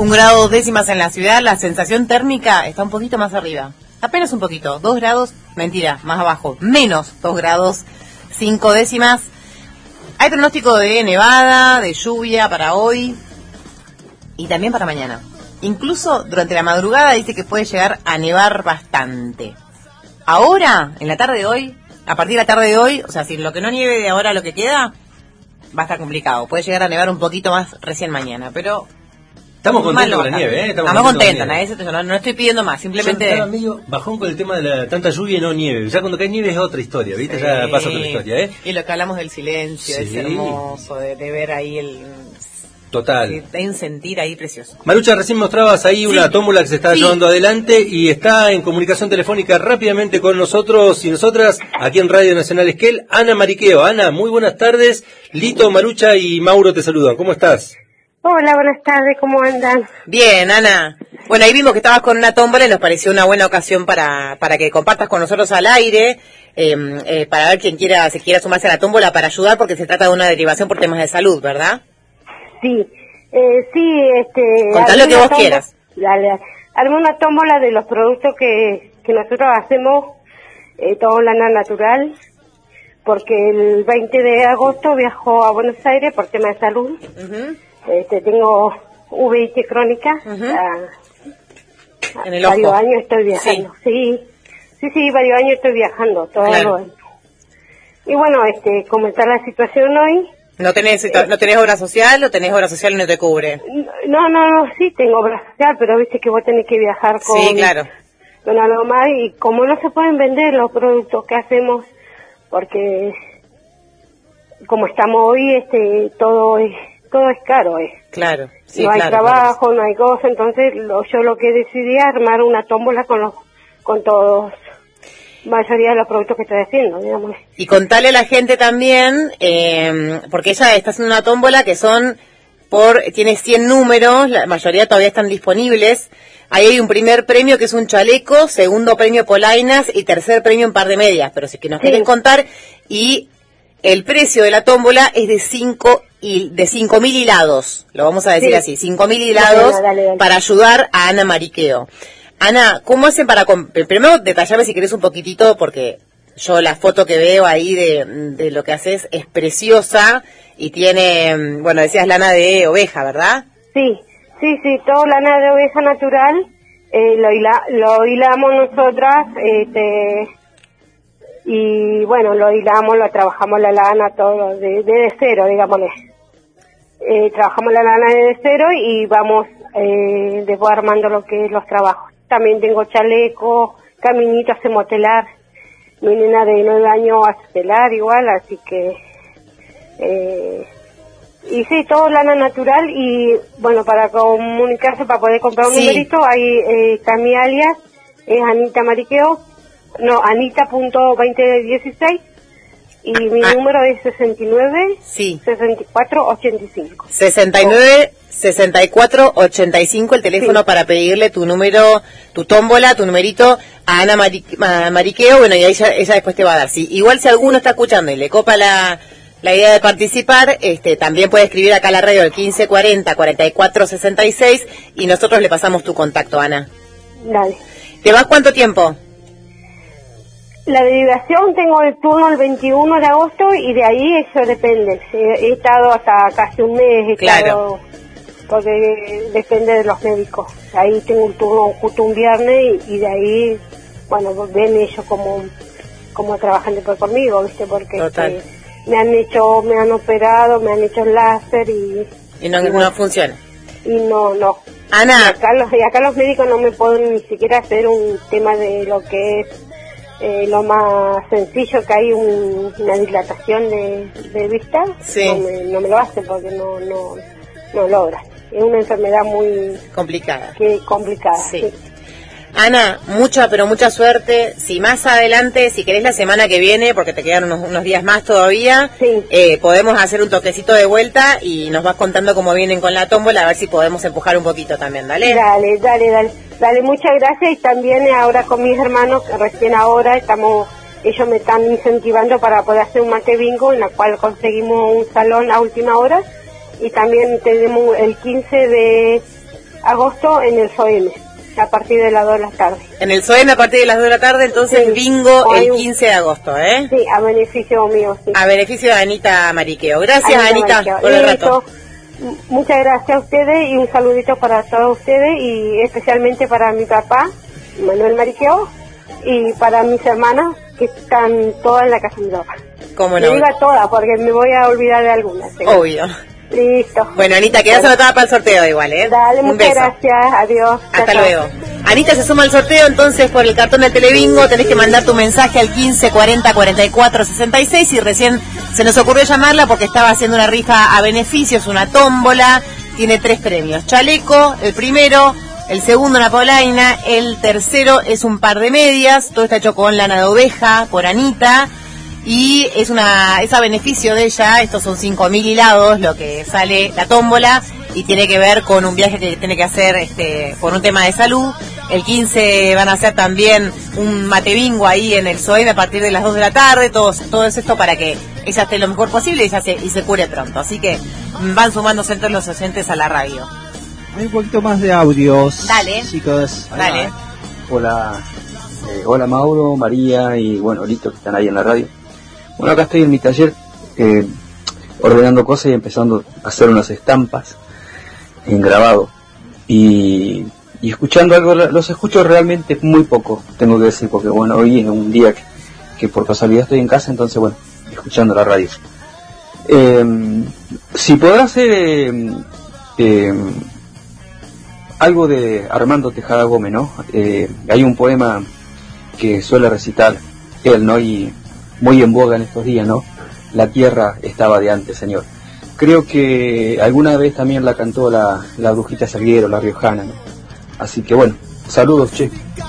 1 grado 2 décimas en la ciudad, la sensación térmica está un poquito más arriba. Apenas un poquito, 2 grados, mentira, más abajo, menos 2 grados 5 décimas. Hay pronóstico de nevada, de lluvia para hoy y también para mañana. Incluso durante la madrugada dice que puede llegar a nevar bastante. Ahora, en la tarde de hoy, a partir de la tarde de hoy, o sea, si lo que no nieve de ahora lo que queda, va a estar complicado. Puede llegar a nevar un poquito más recién mañana, pero... Estamos contentos con la nieve, ¿eh? Estamos contentos, no estoy pidiendo más, simplemente... Yo estaba medio bajón con el tema de la tanta lluvia y no nieve. Ya cuando cae nieve es otra historia, ¿viste? Sí. Ya pasa otra historia, ¿eh? Y lo que hablamos del silencio, sí. Es hermoso, de ver ahí el... Total. Sí, hay un sentir ahí precioso. Marucha, recién mostrabas ahí una tómbola que se está llevando adelante y está en comunicación telefónica rápidamente con nosotros y nosotras aquí en Radio Nacional Esquel, Ana Mariqueo. Ana, muy buenas tardes. Lito, Marucha y Mauro te saludan. ¿Cómo estás? Hola, buenas tardes, ¿cómo andan? Bien, Ana. Bueno, ahí vimos que estabas con una tómbola y nos pareció una buena ocasión para que compartas con nosotros al aire, para ver quién se quiera sumarse a la tómbola para ayudar, porque se trata de una derivación por temas de salud, ¿verdad? Sí, Contá lo que vos quieras. Dale. Armé una tómbola de los productos que nosotros hacemos, todo lana natural, porque el 20 de agosto viajó a Buenos Aires por tema de salud. Uh-huh. Tengo VIH crónica, en el ojo. Varios años estoy viajando, sí, varios años estoy viajando, todo claro. Y bueno, como está la situación hoy... ¿No tenés obra social o tenés obra social y no te cubre? No, sí tengo obra social, pero viste que vos tenés que viajar con... Sí, claro. Con algo más, y como no se pueden vender los productos que hacemos, porque como estamos hoy, todo es caro, Claro, sí, no hay trabajo, claro. No hay cosa, entonces yo lo que decidí es armar una tómbola con todos, mayoría de los productos que estoy haciendo, digamos. Y contale a la gente también, porque ella está haciendo una tómbola que tiene 100 números, la mayoría todavía están disponibles. Ahí hay un primer premio que es un chaleco, segundo premio polainas y tercer premio un par de medias, pero si que nos quieren contar, y el precio de la tómbola es de 5.000 hilados, lo vamos a decir así, 5.000 hilados dale. Para ayudar a Ana Mariqueo. Ana, ¿cómo hacen para... Primero, detallame si querés un poquitito, porque yo la foto que veo ahí de lo que haces es preciosa y tiene, bueno, decías lana de oveja, ¿verdad? Sí, todo lana de oveja natural, lo hilamos nosotras, y bueno, lo hilamos, lo trabajamos la lana, todo de cero, digámosle. Trabajamos la lana de cero y vamos después armando lo que es los trabajos. También tengo chaleco, caminito, hacemos telar. Mi nena de 9 años hace telar igual, así que... y sí, todo lana natural y, bueno, para comunicarse, para poder comprar un numerito, ahí está mi alias, es Anita Mariqueo, Anita.2016, y mi número es 69 64 85. 69 64 85, el teléfono para pedirle tu número, tu tómbola, tu numerito a Ana Mariqueo, bueno, y ella después te va a dar. Sí, igual si alguno está escuchando y le copa la idea de participar, también puede escribir acá a la radio al 1540 44 66 y nosotros le pasamos tu contacto, Ana. Dale. ¿Te vas cuánto tiempo? La derivación tengo el turno el 21 de agosto y de ahí eso depende. He estado hasta casi un mes, porque depende de los médicos. Ahí tengo un turno justo un viernes y de ahí, bueno, ven ellos como trabajan después conmigo, ¿viste? Porque me han operado, me han hecho láser y no funciona. Y no. Ana. Y acá los médicos no me pueden ni siquiera hacer un tema de lo que es lo más sencillo, que hay una dilatación de vista. Sí. No me lo hacen porque no logra. Es una enfermedad muy complicada. Complicada. Sí. Ana, mucha suerte. Si más adelante, si querés la semana que viene, porque te quedan unos días más todavía, podemos hacer un toquecito de vuelta y nos vas contando cómo vienen con la tómbola, a ver si podemos empujar un poquito también, ¿dale? Dale, muchas gracias. Y también ahora con mis hermanos, que recién ahora ellos me están incentivando para poder hacer un mate bingo, en la cual conseguimos un salón a última hora, y también tenemos el 15 agosto en el SOEM, a partir de las 2 de la tarde. En el SOEM a partir de las 2 de la tarde, entonces sí, bingo el 15 de agosto, ¿eh? Sí, a beneficio mío, sí. A beneficio de Anita Mariqueo. Gracias, Anita, Mariqueo. por el rato. Muchas gracias a ustedes y un saludito para todos ustedes y especialmente para mi papá, Manuel Mariqueo, y para mis hermanas que están todas en la casa de mi papá. ¿Cómo no? Me diga todas porque me voy a olvidar de algunas. ¿sí? Obvio. Listo. Bueno, Anita, quedás anotada para el sorteo igual, ¿eh? Dale, un muchas beso. gracias. Adiós. Hasta luego. Anita se suma al sorteo, entonces por el cartón de Telebingo tenés que mandar tu mensaje al 15 40 44 66 y recién se nos ocurrió llamarla porque estaba haciendo una rifa a beneficios, una tómbola, tiene 3 premios. Chaleco, el primero, el segundo una polaina, el tercero es un par de medias, todo está hecho con lana de oveja por Anita. Y es a beneficio de ella, estos son 5.000 hilados lo que sale la tómbola y tiene que ver con un viaje que tiene que hacer por un tema de salud. El 15 van a hacer también un mate bingo ahí en el SOEM a partir de las 2 de la tarde, todo esto para que ella esté lo mejor posible y se cure pronto. Así que van sumándose entre los oyentes a la radio. Hay un poquito más de audios. Dale. Chicos. Dale. Hola, hola Mauro, María y bueno, Lito que están ahí en la radio. Bueno, acá estoy en mi taller ordenando cosas y empezando a hacer unas estampas en grabado y escuchando algo, los escucho realmente muy poco, tengo que decir, porque bueno, hoy es un día que por casualidad estoy en casa, entonces bueno, escuchando la radio. Si podrá hacer algo de Armando Tejada Gómez, ¿no? Hay un poema que suele recitar él, ¿no? Y muy en boga en estos días, ¿no? La tierra estaba de antes, señor. Creo que alguna vez también la cantó la Brujita Salguero, la riojana, ¿no? Así que bueno, saludos, che.